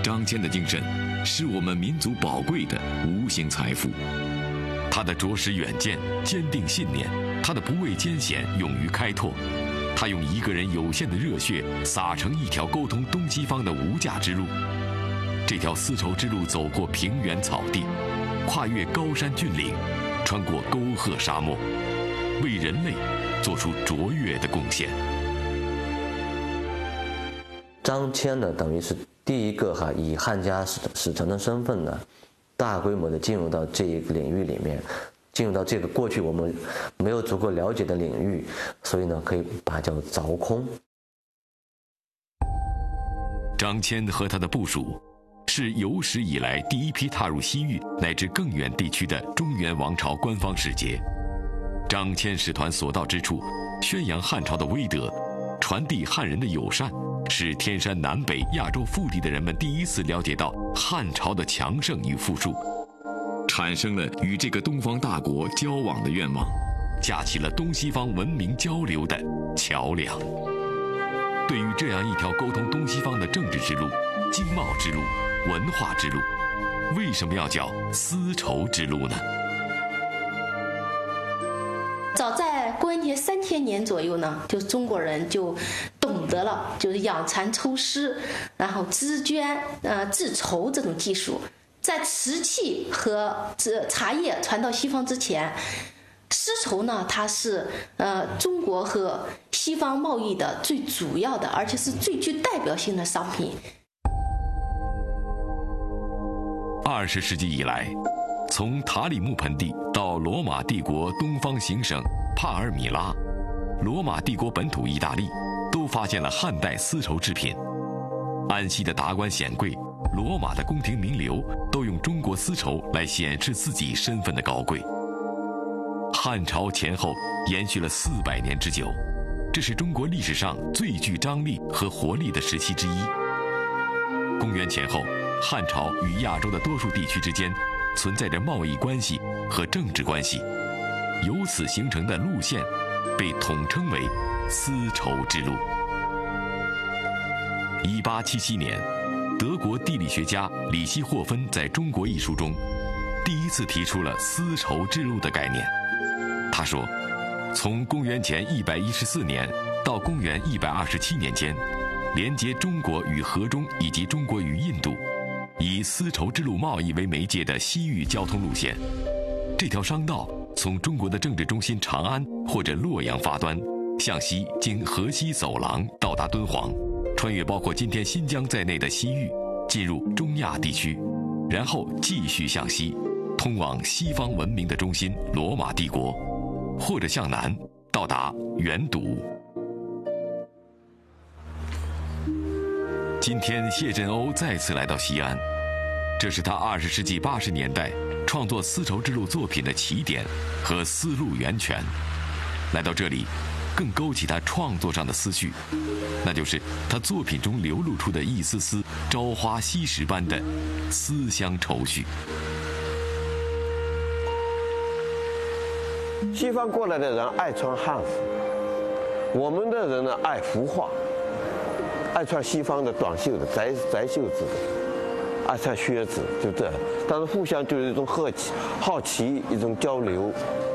张骞的精神是我们民族宝贵的无形财富。他的着实远见、坚定信念，他的不畏艰险、勇于开拓，他用一个人有限的热血洒成一条沟通东西方的无价之路。这条丝绸之路走过平原草地，跨越高山峻岭，穿过沟壑沙漠，为人类做出卓越的贡献。 张骞呢，等于是第一个以汉家使臣的身份呢，大规模的进入到这一个领域里面，进入到这个过去我们没有足够了解的领域，所以呢，可以把它叫凿空。 张骞和他的部属是有史以来第一批踏入西域乃至更远地区的中原王朝官方使节。张骞使团所到之处，宣扬汉朝的威德，传递汉人的友善，使天山南北亚洲腹地的人们第一次了解到汉朝的强盛与富庶，产生了与这个东方大国交往的愿望，架起了东西方文明交流的桥梁。对于这样一条沟通东西方的政治之路、经贸之路、文化之路，为什么要叫丝绸之路呢？ 早在公元前3000年左右呢，就中国人就懂得了就是养蚕抽丝，然后织绢、制绸这种技术。在瓷器和茶叶传到西方之前，丝绸呢，它是中国和西方贸易的最主要的，而且是最具代表性的商品。 20世纪以来，从塔里木盆地到罗马帝国东方行省帕尔米拉，罗马帝国本土意大利，都发现了汉代丝绸制品。安息的达官显贵，罗马的宫廷名流，都用中国丝绸来显示自己身份的高贵。汉朝前后延续了400年之久，这是中国历史上最具张力和活力的时期之一。公元前后，汉朝与亚洲的多数地区之间存在着贸易关系和政治关系，由此形成的路线被统称为丝绸之路。1877年，德国地理学家里希霍芬在中国一书中第一次提出了丝绸之路的概念。他说，从公元前114年到公元127年间，连接中国与河中以及中国与印度，以丝绸之路贸易为媒介的西域交通路线。这条商道从中国的政治中心长安或者洛阳发端，向西经河西走廊到达敦煌，穿越包括今天新疆在内的西域，进入中亚地区，然后继续向西，通往西方文明的中心罗马帝国，或者向南到达元都。今天谢振欧再次来到西安，这是他20世纪80年代创作丝绸之路作品的起点和思路源泉。来到这里，更勾起他创作上的思绪，那就是他作品中流露出的一丝丝朝花夕拾般的思乡愁绪。 西方过来的人爱穿汉服，我们的人呢爱服化，爱穿西方的短袖的窄袖子的，爱穿靴子，就这样。但是互相就是一种好奇，一种交流。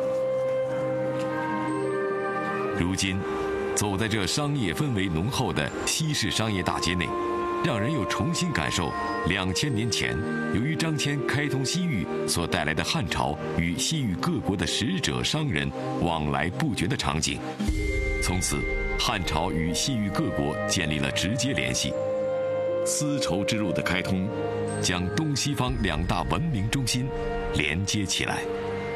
如今，走在这商业氛围浓厚的西式商业大街内，让人又重新感受2000年前由于张骞开通西域所带来的汉朝与西域各国的使者商人往来不绝的场景。从此，汉朝与西域各国建立了直接联系。丝绸之路的开通，将东西方两大文明中心连接起来。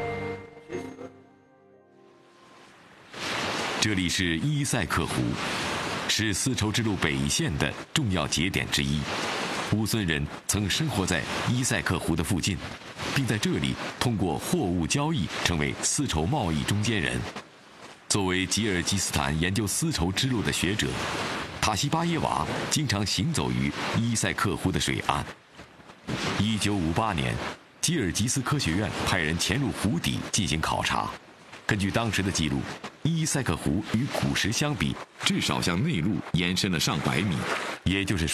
这里是伊塞克湖，是丝绸之路北线的重要节点之一。乌孙人曾生活在伊塞克湖的附近，并在这里通过货物交易成为丝绸贸易中间人。作为吉尔吉斯坦研究丝绸之路的学者，塔西巴耶娃经常行走于伊塞克湖的水岸。1958年，吉尔吉斯科学院派人潜入湖底进行考察。根据当时的记录，伊塞克湖与古时相比，至少向内陆延伸了上百米，也就是说